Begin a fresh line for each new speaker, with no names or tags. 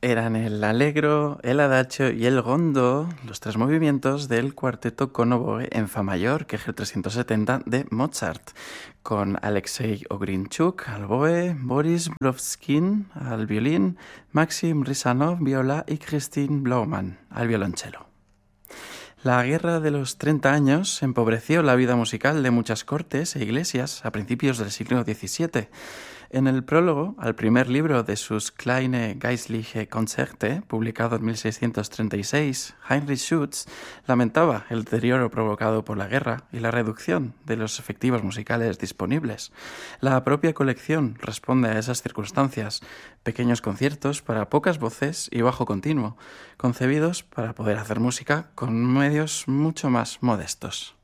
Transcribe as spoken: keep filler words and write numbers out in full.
Eran el allegro, el adagio y el rondo, los tres movimientos del cuarteto con oboe en fa mayor, que G trescientos setenta de Mozart, con Alexei Ogrinchuk al oboe, Boris Brovskin al violín, Maxim Rizanov viola y Christine Blaumann al violonchelo. La Guerra de los Treinta Años empobreció la vida musical de muchas cortes e iglesias a principios del siglo diecisiete. En el prólogo al primer libro de sus Kleine Geistliche Konzerte, publicado en mil seiscientos treinta y seis, Heinrich Schütz lamentaba el deterioro provocado por la guerra y la reducción de los efectivos musicales disponibles. La propia colección responde a esas circunstancias, pequeños conciertos para pocas voces y bajo continuo, concebidos para poder hacer música con medios mucho más modestos.